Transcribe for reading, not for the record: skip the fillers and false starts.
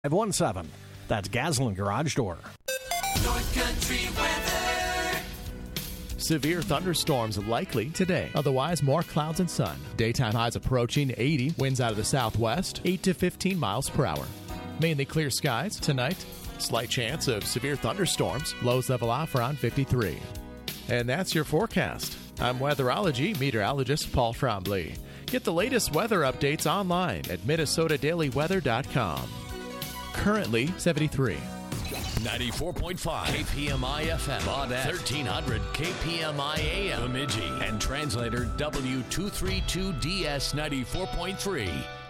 517. That's Gaslin Garage Door. North Country weather. Severe thunderstorms likely today. Otherwise, more clouds and sun. Daytime highs approaching 80. Winds out of the southwest, 8 to 15 miles per hour. Mainly clear skies tonight. Slight chance of severe thunderstorms. Lows level off around 53. And that's your forecast. I'm weatherology meteorologist Paul Frombley. Get the latest weather updates online at MinnesotaDailyWeather.com. Currently 73. 94.5 KPMI FM, Baudette, 1300 KPMI AM, Bemidji, and translator W232DS 94.3.